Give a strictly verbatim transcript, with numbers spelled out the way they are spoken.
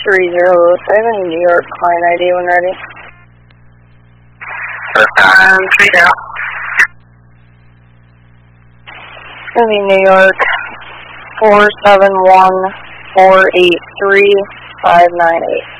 three zero. Do I have any New York client I D when ready? Um, three zero. It's going to be New York four seven one four eight three five nine eight.